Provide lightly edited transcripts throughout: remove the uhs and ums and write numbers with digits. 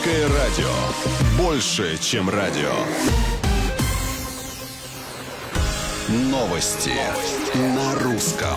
Радио. Больше, чем радио. Новости на русском.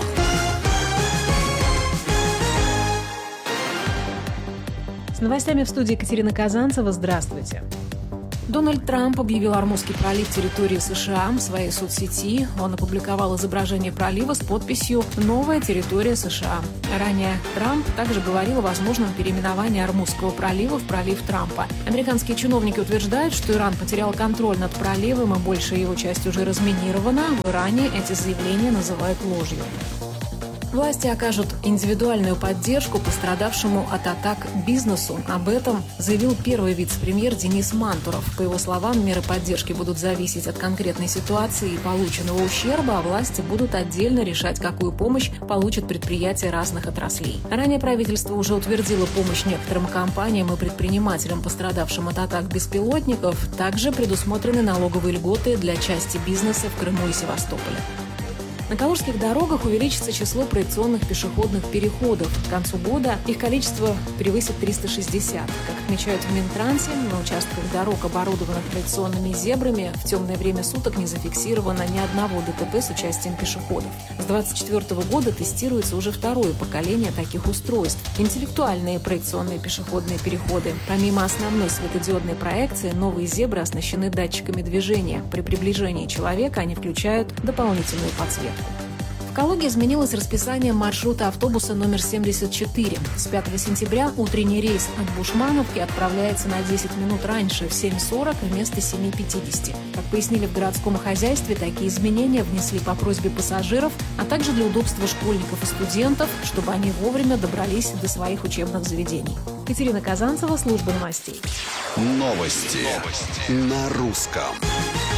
С новостями в студии Екатерина Казанцева. Здравствуйте. Дональд Трамп объявил Ормузский пролив территории США в своей соцсети. Он опубликовал изображение пролива с подписью «Новая территория США». Ранее Трамп также говорил о возможном переименовании Ормузского пролива в пролив Трампа. Американские чиновники утверждают, что Иран потерял контроль над проливом и большая его часть уже разминирована. В Иране эти заявления называют ложью. Власти окажут индивидуальную поддержку пострадавшему от атак бизнесу. Об этом заявил первый вице-премьер Денис Мантуров. По его словам, меры поддержки будут зависеть от конкретной ситуации и полученного ущерба, а власти будут отдельно решать, какую помощь получат предприятия разных отраслей. Ранее правительство уже утвердило помощь некоторым компаниям и предпринимателям, пострадавшим от атак беспилотников. Также предусмотрены налоговые льготы для части бизнеса в Крыму и Севастополе. На калужских дорогах увеличится число проекционных пешеходных переходов. К концу года их количество превысит 360. Как отмечают в Минтрансе, на участках дорог, оборудованных проекционными зебрами, в темное время суток не зафиксировано ни одного ДТП с участием пешеходов. С 2024 года тестируется уже второе поколение таких устройств – интеллектуальные проекционные пешеходные переходы. Помимо основной светодиодной проекции, новые зебры оснащены датчиками движения. При приближении человека они включают дополнительную подсветку. В Калуге изменилось расписание маршрута автобуса номер 74. С 5 сентября утренний рейс от Бушмановки отправляется на 10 минут раньше, в 7:40 вместо 7:50. Как пояснили в городском хозяйстве, такие изменения внесли по просьбе пассажиров, а также для удобства школьников и студентов, чтобы они вовремя добрались до своих учебных заведений. Екатерина Казанцева, служба новостей. Новости на русском.